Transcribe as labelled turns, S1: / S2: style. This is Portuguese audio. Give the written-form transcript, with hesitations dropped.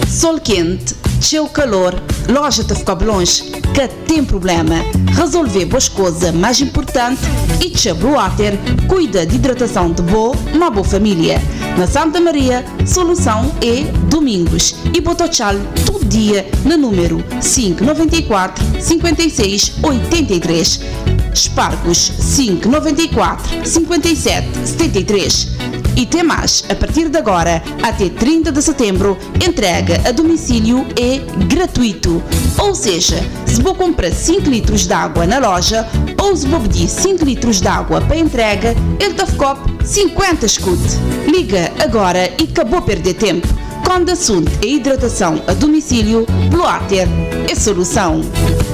S1: Sol quente, teu calor, loja de ficar longe, que tem problema. Resolver boas coisas mais importante e teu Blue Water cuida de hidratação de boa, uma boa família. Na Santa Maria, solução é domingos e botochal todo dia no número 594 56 83. Espargos 594 57 73. E tem mais, a partir de agora até 30 de setembro, entrega a domicílio é gratuito. Ou seja, se vou comprar 5 litros de água na loja ou se vou pedir 5 litros de água para entrega, ele te ficou 50 escudo. Liga agora e acabou perder tempo. Quando o assunto é hidratação a domicílio, Blue Water é solução.